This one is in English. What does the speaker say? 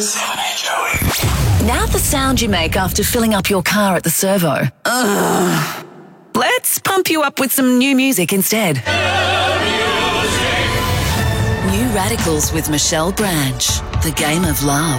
Sam and Joey. Now the sound you make after filling up your car at the servo. Ugh. Let's pump you up with some new music instead. New Radicals with Michelle Branch. The Game of Love.